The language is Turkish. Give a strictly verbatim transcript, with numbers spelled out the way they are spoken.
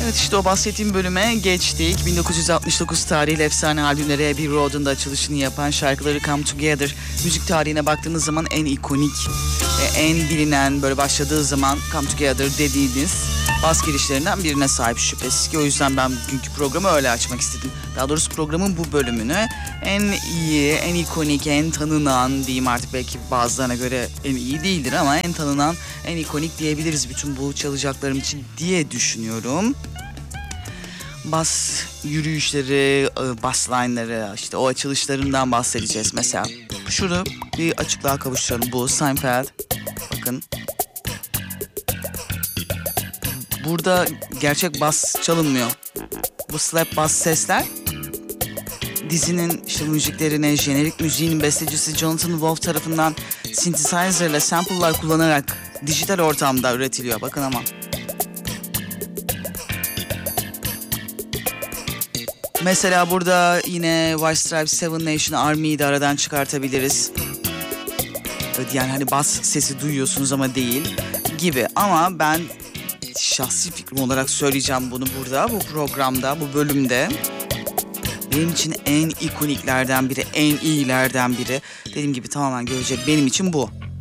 Evet, işte o bahsettiğim bölüme geçtik. bin dokuz yüz altmış dokuz tarihli efsane albümleri Abbey Road'un da açılışını yapan şarkıları Come Together. Müzik tarihine baktığınız zaman en ikonik, en bilinen, böyle başladığı zaman Come Together dediğiniz bas girişlerinden birine sahip şüphesiz ki. O yüzden ben bugünkü programı öyle açmak istedim. Daha doğrusu programın bu bölümünü en iyi, en ikonik, en tanınan diyeyim, artık belki bazılarına göre en iyi değildir ama en tanınan, en ikonik diyebiliriz bütün bu çalacaklarım için diye düşünüyorum. Bas yürüyüşleri, bas line'ları, işte o açılışlarından bahsedeceğiz. Mesela şunu bir açıklığa kavuşturalım. Bu Seinfeld. Bakın. Burada gerçek bas çalınmıyor. Bu slap bass sesler dizinin işte müziklerine, jenerik müziğinin bestecisi Jonathan Wolff tarafından synthesizer ile sample'lar kullanarak dijital ortamda üretiliyor. Bakın ama. Mesela burada yine White Stripes, Seven Nation Army'yi de aradan çıkartabiliriz. Yani hani bas sesi duyuyorsunuz ama değil gibi. Ama ben şahsi fikrim olarak söyleyeceğim bunu burada, bu programda, bu bölümde. Benim için en ikoniklerden biri, en iyilerden biri. Dediğim gibi tamamen görecek benim için bu.